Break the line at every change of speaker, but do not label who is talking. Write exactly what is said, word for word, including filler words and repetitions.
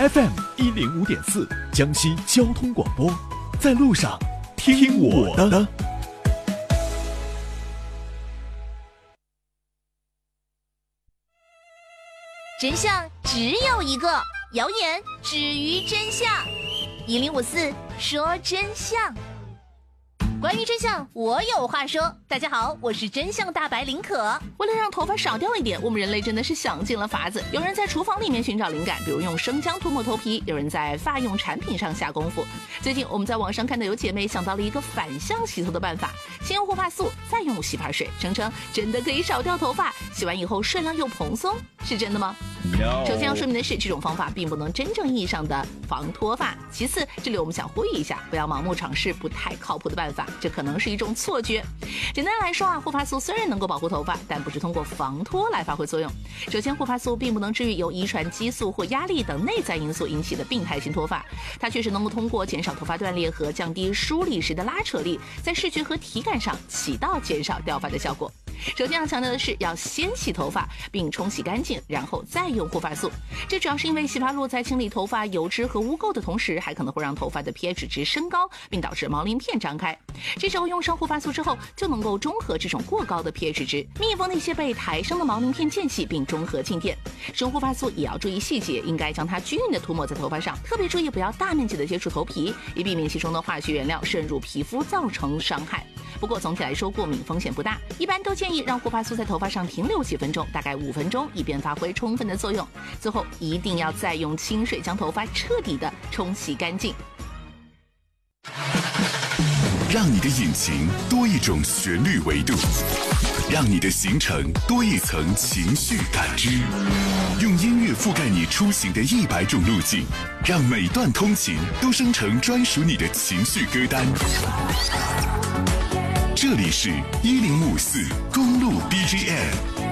F M 一零五点四，江西交通广播，在路上听我的。
真相只有一个，谣言止于真相。一零五四说真相。关于真相，我有话说。大家好，我是真相大白林可。为了让头发少掉一点，我们人类真的是想尽了法子。有人在厨房里面寻找灵感，比如用生姜涂抹头皮；有人在发用产品上下功夫。最近我们在网上看到有姐妹想到了一个反向洗头的办法，先用护发素，再用洗发水，声称真的可以少掉头发，洗完以后顺亮又蓬松，是真的吗？ No. 首先要说明的是，这种方法并不能真正意义上的防脱发。其次，这里我们想呼吁一下，不要盲目尝试不太靠谱的办法，这可能是一种错觉。简单来说啊，护发素虽然能够保护头发，但不是通过防脱来发挥作用。首先，护发素并不能治愈由遗传激素或压力等内在因素引起的病态性脱发，它确实能够通过减少头发断裂和降低梳理时的拉扯力，在视觉和体感上起到减少掉发的效果。 首先要强调的是，要先洗头发并冲洗干净，然后再用护发素。这主要是因为洗发露在清理头发油脂和污垢的同时，还可能会让头发的 pH 值升高，并导致毛鳞片张开。这时候用上护发素之后，就能够中和这种过高的 pH 值，密封那些被抬升的毛鳞片间隙，并中和静电。使用护发素也要注意细节，应该将它均匀的涂抹在头发上，特别注意不要大面积的接触头皮，以避免其中的化学原料渗入皮肤造成伤害。 不过总体来说，过敏风险不大，一般都建议让护发素在头发上停留几分钟，大概五分钟，以便发挥充分的作用。最后一定要再用清水将头发彻底的冲洗干净。
让你的引擎多一种旋律维度，让你的行程多一层情绪感知，用音乐覆盖你出行的一百种路径，让每段通勤都生成专属你的情绪歌单。 这里是一零五四公路 B G M。